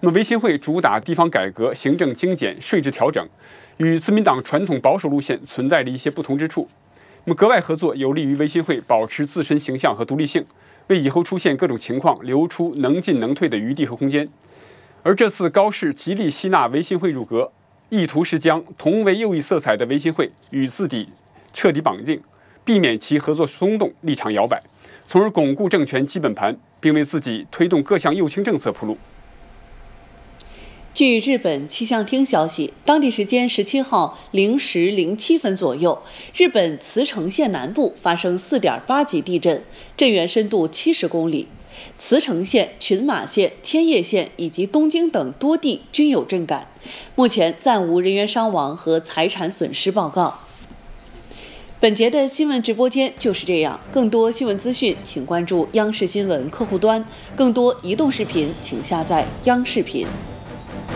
那么维新会主打地方改革、行政精简、税制调整，与自民党传统保守路线存在着一些不同之处。那么格外合作有利于维新会保持自身形象和独立性，为以后出现各种情况留出能进能退的余地和空间。而这次高市极力吸纳维新会入阁，意图是将同为右翼色彩的维新会与自己彻底绑定，避免其合作松动、立场摇摆，从而巩固政权基本盘，并为自己推动各项右倾政策铺路。 据日本气象厅消息，当地时间17号0时07分左右，日本茨城县南部发生4.8级地震，震源深度70公里。茨城县、群马县、千叶县以及东京等多地均有震感。目前暂无人员伤亡和财产损失报告。本节的新闻直播间就是这样，更多新闻资讯请关注央视新闻客户端，更多移动视频请下载央视频。